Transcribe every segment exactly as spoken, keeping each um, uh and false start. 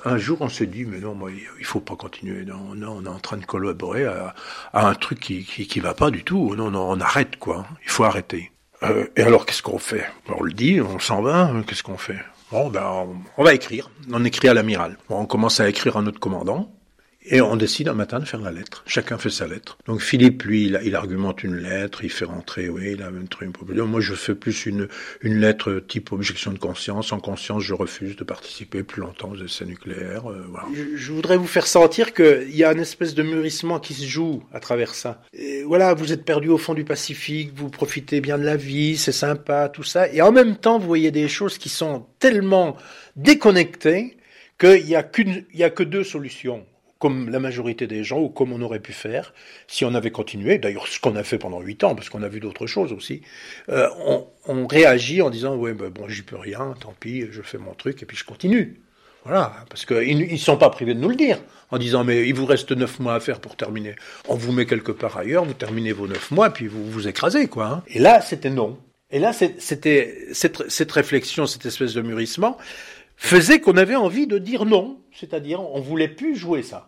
un jour, on s'est dit, mais non, moi, il faut pas continuer. Non, non, on est en train de collaborer à, à un truc qui, qui, qui va pas du tout. Non, non, on arrête, quoi. Il faut arrêter. Euh, et alors, qu'est-ce qu'on fait? On le dit, on s'en va, qu'est-ce qu'on fait? Bon, ben, on, on va écrire. On écrit à l'amiral. Bon, on commence à écrire à notre commandant. Et on décide un matin de faire la lettre. Chacun fait sa lettre. Donc Philippe, lui, il, il argumente une lettre, il fait rentrer, oui, il a même truc. Moi, je fais plus une, une lettre type objection de conscience. En conscience, je refuse de participer plus longtemps aux essais nucléaires. Euh, voilà. je, je voudrais vous faire sentir qu'il y a une espèce de mûrissement qui se joue à travers ça. Et voilà, vous êtes perdu au fond du Pacifique, vous profitez bien de la vie, c'est sympa, tout ça. Et en même temps, vous voyez des choses qui sont tellement déconnectées qu'il y a qu'une, il y a que deux solutions. Comme la majorité des gens, ou comme on aurait pu faire, si on avait continué, d'ailleurs ce qu'on a fait pendant huit ans, parce qu'on a vu d'autres choses aussi, euh, on, on réagit en disant, ouais, ben, bon, j'y peux rien, tant pis, je fais mon truc, et puis je continue. Voilà, parce qu'ils ne sont pas privés de nous le dire, en disant, mais il vous reste neuf mois à faire pour terminer. On vous met quelque part ailleurs, vous terminez vos neuf mois, puis vous vous écrasez, quoi. Hein. Et là, c'était non. Et là, c'était cette, cette réflexion, cette espèce de mûrissement, faisait qu'on avait envie de dire non, c'est-à-dire on voulait plus jouer ça.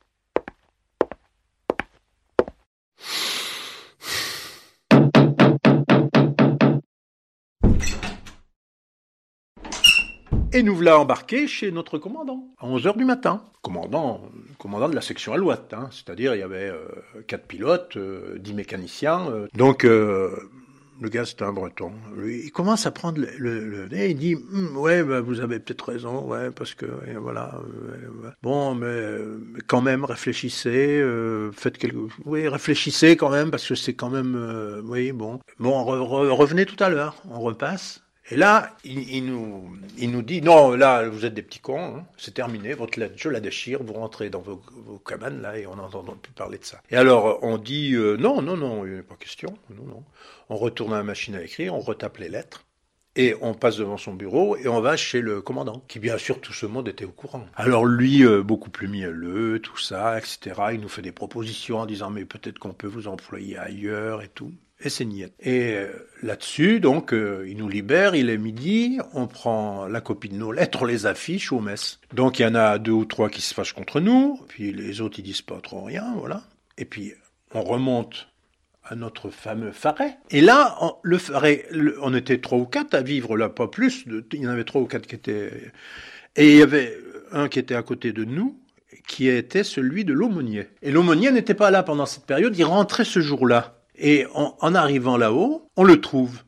Et nous voilà embarqués chez notre commandant, à onze heures du matin. Commandant, commandant de la section Alouette, hein, c'est-à-dire il y avait euh, quatre pilotes, euh, dix mécaniciens. Euh, donc euh, le gars c'était un breton. Lui, il commence à prendre le, le, le nez, il dit hm, ouais bah, vous avez peut-être raison, ouais parce que et voilà. Euh, bon mais euh, quand même réfléchissez, euh, faites quelque, oui réfléchissez quand même parce que c'est quand même, euh, oui bon, bon re, re, revenez tout à l'heure, on repasse. Et là, il, il, nous, il nous dit, non, là, vous êtes des petits cons, hein, c'est terminé, votre lettre, je la déchire, vous rentrez dans vos, vos cabanes, là, et on n'entend plus parler de ça. Et alors, on dit, euh, non, non, non, il n'y a pas question, non, non. On retourne à la machine à écrire, on retape les lettres, et on passe devant son bureau, et on va chez le commandant, qui bien sûr, tout ce monde était au courant. Alors lui, euh, beaucoup plus mielleux, tout ça, et cetera, il nous fait des propositions en disant, mais peut-être qu'on peut vous employer ailleurs, et tout. Et c'est niette. Et euh, là-dessus, donc, euh, il nous libère, il est midi, on prend la copie de nos lettres, on les affiche au mess. Donc, il y en a deux ou trois qui se fâchent contre nous, puis les autres, ils disent pas trop rien, voilà. Et puis, on remonte à notre fameux Faret. Et là, on, le Faret, le, on était trois ou quatre à vivre là, pas plus, de, il y en avait trois ou quatre qui étaient... Et il y avait un qui était à côté de nous, qui était celui de l'aumônier. Et l'aumônier n'était pas là pendant cette période, il rentrait ce jour-là. Et en, en arrivant là-haut, on le trouve.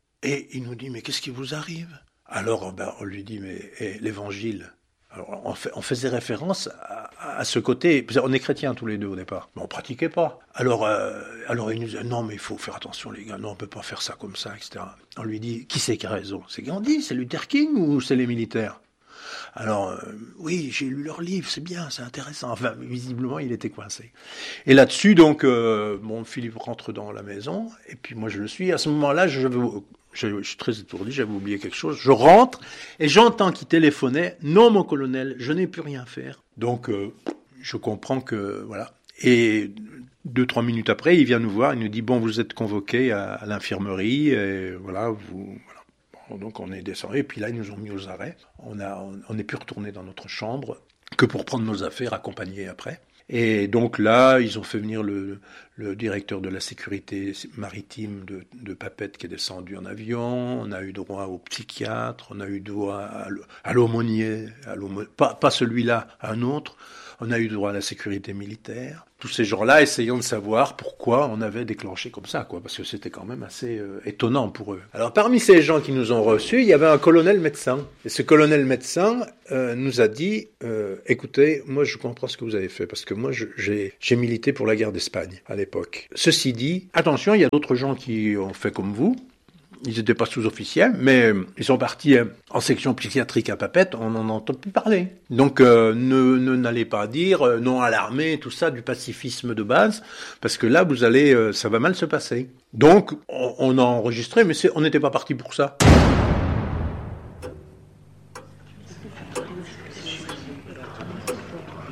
Et il nous dit, mais qu'est-ce qui vous arrive? Alors ben, on lui dit, mais eh, l'évangile. Alors on, fait, on faisait référence à, à ce côté. On est chrétiens tous les deux au départ, mais on pratiquait pas. Alors, euh, alors il nous dit, non mais il faut faire attention les gars, non on peut pas faire ça comme ça, et cetera. On lui dit, qui c'est qui a raison? C'est Gandhi, c'est Luther King ou c'est les militaires? Alors, euh, oui, j'ai lu leur livre, c'est bien, c'est intéressant. Enfin, visiblement, il était coincé. Et là-dessus, donc, euh, bon, Philippe rentre dans la maison, et puis moi, je le suis. À ce moment-là, je, je, je, je suis très étourdi, j'avais oublié quelque chose. Je rentre, et j'entends qu'il téléphonait. Non, mon colonel, je n'ai plus rien à faire. Donc, euh, je comprends que, voilà. Et deux, trois minutes après, il vient nous voir, il nous dit, bon, vous êtes convoqué à, à l'infirmerie, et voilà, vous... Voilà. Donc on est descendu, et puis là ils nous ont mis aux arrêts. On a, on n'est plus retourné dans notre chambre que pour prendre nos affaires, accompagnées après. Et donc là, ils ont fait venir le, le directeur de la sécurité maritime de, de Papeete qui est descendu en avion. On a eu droit au psychiatre, on a eu droit à l'aumônier, à l'aumônier, pas, pas celui-là, à un autre. On a eu droit à la sécurité militaire. Tous ces gens-là essayant de savoir pourquoi on avait déclenché comme ça, quoi, parce que c'était quand même assez euh, étonnant pour eux. Alors parmi ces gens qui nous ont reçus, il y avait un colonel médecin. Et ce colonel médecin euh, nous a dit euh, « Écoutez, moi je comprends ce que vous avez fait, parce que moi je, j'ai, j'ai milité pour la guerre d'Espagne à l'époque. Ceci dit, attention, il y a d'autres gens qui ont fait comme vous. » Ils n'étaient pas sous-officiels, mais ils sont partis en section psychiatrique à Papeete, on n'en entend plus parler. Donc euh, ne, ne n'allez pas dire euh, non à l'armée, tout ça, du pacifisme de base, parce que là, vous allez, euh, ça va mal se passer. Donc, on, on a enregistré, mais c'est, on n'était pas parti pour ça.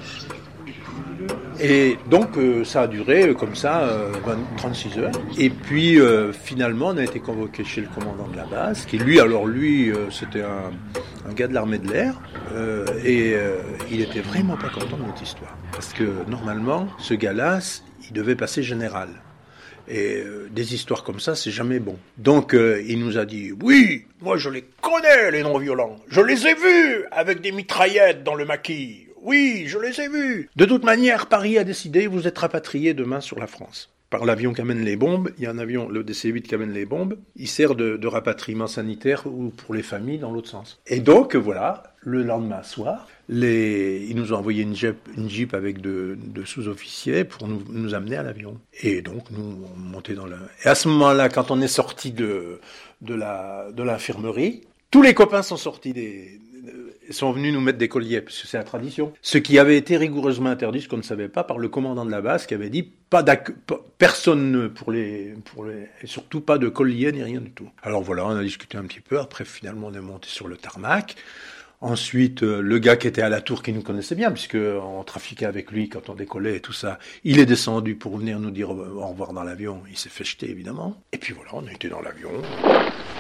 Et donc euh, ça a duré euh, comme ça euh, vingt, trente-six heures. Et puis euh, finalement on a été convoqué chez le commandant de la base, qui lui, alors lui euh, c'était un, un gars de l'armée de l'air, euh, et euh, il était vraiment pas content de notre histoire. Parce que normalement ce gars-là, il devait passer général. Et euh, des histoires comme ça, c'est jamais bon. Donc euh, il nous a dit, oui, moi je les connais les non-violents, je les ai vus avec des mitraillettes dans le maquis. Oui, je les ai vus. De toute manière, Paris a décidé, vous êtes rapatriés demain sur la France. Par l'avion qui amène les bombes, il y a un avion, le D C huit qui amène les bombes, il sert de, de rapatriement sanitaire ou pour les familles dans l'autre sens. Et donc, voilà, le lendemain soir, les, ils nous ont envoyé une Jeep, une Jeep avec de, de sous-officiers pour nous, nous amener à l'avion. Et donc, nous, on montait dans le... Et à ce moment-là, quand on est sorti de, de, la, de l'infirmerie, tous les copains sont sortis des... sont venus nous mettre des colliers, parce que c'est la tradition. Ce qui avait été rigoureusement interdit, ce qu'on ne savait pas, par le commandant de la base, qui avait dit pas d'acc- pas, personne pour les, pour les, et surtout pas de colliers ni rien du tout. Alors voilà, on a discuté un petit peu, après finalement on est monté sur le tarmac. Ensuite, euh, le gars qui était à la tour, qui nous connaissait bien, puisque on trafiquait avec lui quand on décollait et tout ça, il est descendu pour venir nous dire au revoir dans l'avion. Il s'est fait jeter, évidemment. Et puis voilà, on était dans l'avion.